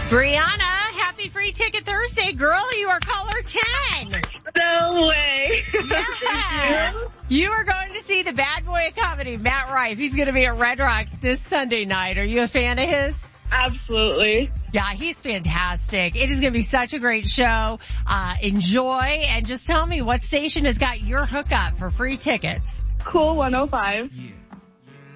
Brianna, happy Free Ticket Thursday. Girl, you are caller 10. No way. Yes. You are going to see the bad boy of comedy, Matt Rife. He's going to be at Red Rocks this Sunday night. Are you a fan of his? Absolutely. Yeah, he's fantastic. It is going to be such a great show. Enjoy, and just tell me what station has got your hookup for free tickets. Cool 105. Yeah.